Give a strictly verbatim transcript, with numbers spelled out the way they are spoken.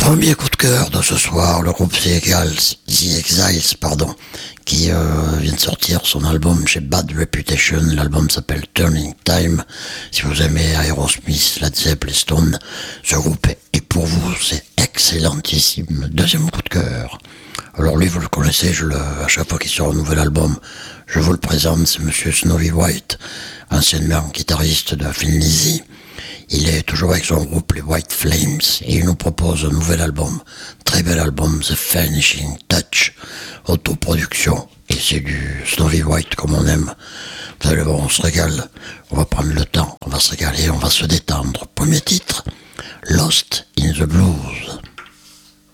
Premier coup de cœur de ce soir, le groupe The Exiles, The Exiles, pardon, qui euh, vient de sortir son album chez Bad Reputation. L'album s'appelle Turning Time. Si vous aimez Aerosmith, Led Zeppelin, Stone, ce groupe est pour vous, c'est excellentissime. Deuxième coup de cœur. Alors lui, vous le connaissez, je le, à chaque fois qu'il sort un nouvel album, je vous le présente, c'est Monsieur Snowy White, anciennement guitariste de Thin Lizzy. Il est toujours avec son groupe, les White Flames, et il nous propose un nouvel album, très bel album, The Finishing Touch, autoproduction, et c'est du Snowy White comme on aime. Vous allez voir, on se régale, on va prendre le temps, on va se régaler, on va se détendre. Premier titre, Lost in the Blues.